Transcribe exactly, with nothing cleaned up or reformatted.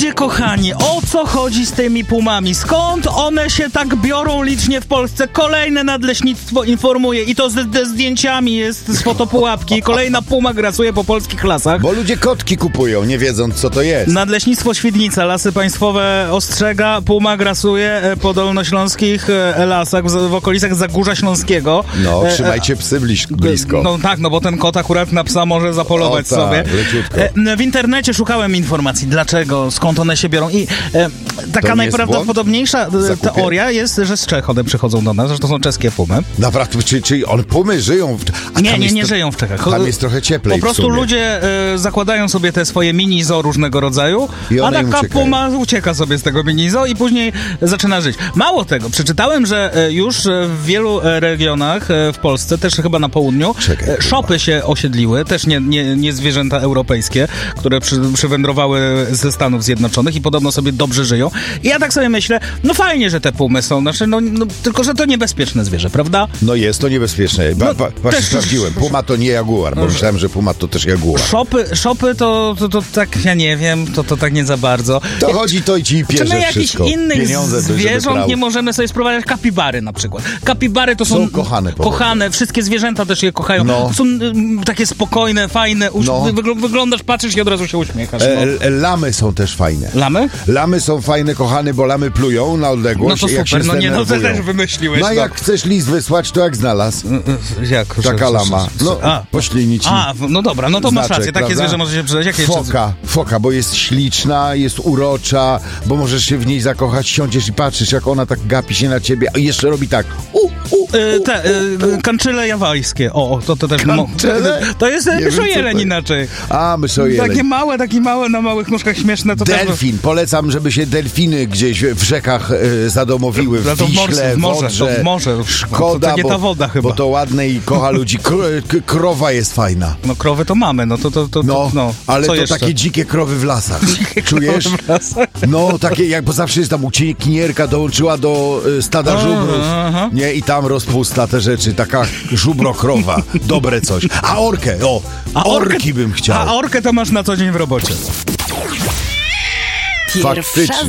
Ludzie kochani, o co chodzi z tymi pumami? Skąd one się tak biorą licznie w Polsce? Kolejne nadleśnictwo informuje i to z, ze zdjęciami jest z fotopułapki. Kolejna puma grasuje po polskich lasach. Bo ludzie kotki kupują, nie wiedząc co to jest. Nadleśnictwo Świdnica, Lasy Państwowe ostrzega, puma grasuje po dolnośląskich lasach, w, w okolicach Zagórza Śląskiego. No, trzymajcie psy blisko. No tak, no bo ten kot akurat na psa może zapolować o, tak, sobie. leciutko. W internecie szukałem informacji, dlaczego, skąd one się biorą i e, taka najprawdopodobniejsza teoria jest, że z Czech one przychodzą do nas, że to są czeskie pumy. Naprawdę, czyli, czyli one pumy żyją w... A nie, nie, nie to, żyją w Czechach. Tam jest trochę cieplej. Po prostu ludzie e, zakładają sobie te swoje mini zoo różnego rodzaju, a taka puma ucieka sobie z tego mini zoo i później zaczyna żyć. Mało tego, przeczytałem, że e, już w wielu regionach e, w Polsce, też chyba na południu, Czekaj, e, szopy się osiedliły, też nie, nie, nie zwierzęta europejskie, które przy, przywędrowały ze Stanów Zjednoczonych i podobno sobie dobrze żyją. I ja tak sobie myślę, no fajnie, że te pumy są, znaczy, no, no tylko, że to niebezpieczne zwierzę, prawda? No jest to niebezpieczne. Ba, ba, no, właśnie też, sprawdziłem. Puma to nie jaguar, bo no, myślałem, że puma to też jaguar. Szopy, szopy to, to, to tak, ja nie wiem, to, to tak nie za bardzo. To chodzi to i ci pierze Czy my wszystko. jakichś innych Pieniądze, zwierząt nie możemy sobie sprowadzać? Kapibary na przykład. Kapibary to są, są kochane. Kochane, wszystkie zwierzęta też je kochają. No. Są m, takie spokojne, fajne. Uś- no. wygl- wyglądasz, patrzysz i od razu się uśmiechasz. No. E, lamy są też fajne. Lamy? Lamy są fajne, kochane, bo lamy plują na odległość. No to jak super, się no nie, no to też wymyśliłeś. No, no jak chcesz list wysłać, to jak znalazł? Jak? Taka lama. No, a, poślini ci. A, no dobra, no to znaczek, masz rację, takie prawda? zwierzę może się przydać. Jakie foka, jeszcze? foka, bo jest śliczna, jest urocza, bo możesz się w niej zakochać, siądziesz i patrzysz, jak ona tak gapi się na ciebie, a jeszcze robi tak. U, u, u, e, te, e, kanczyle jawajskie. O, to, to też... Kanczyle? No, to jest myszojeleń inaczej. A, myszojeleń. Takie małe, takie małe, na małych nóżkach śmieszne. To delfin. Też... Polecam, żeby się delfiny gdzieś w rzekach e, zadomowiły, w to Wiśle, w morze, Wodrze. To w morze. Szkoda, to nie bo, ta woda chyba. bo to ładne i kocha ludzi. Kro, krowa jest fajna. No krowy to mamy, no to... to, to no, no, ale co to jeszcze? takie dzikie krowy w lasach. Dzikie Czujesz? Krowy w lasach. No, takie jak, bo zawsze jest tam uciekinierka, dołączyła do y, stada aha, żubrów. aha. Nie, i tam rozpusta te rzeczy. Taka żubrokrowa. Dobre coś. A orkę, o, a orki orkę, bym chciał. A orkę to masz na co dzień w robocie. Faktycznie.